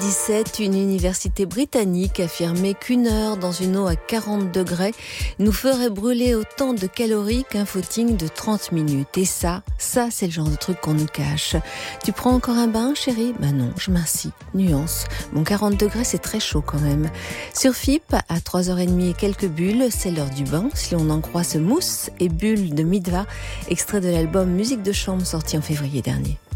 2017, une université britannique affirmait qu'une heure dans une eau à 40 degrés nous ferait brûler autant de calories qu'un footing de 30 minutes. Et ça c'est le genre de truc qu'on nous cache. Tu prends encore un bain, chérie ? Ben non, je m'assis. Nuance. Bon, 40 degrés, c'est très chaud quand même. Sur FIP, à 3h30 et quelques bulles, c'est l'heure du bain, si l'on en croit ce Mousse et Bulles de Midva, extrait de l'album Musique de chambre sorti en février dernier.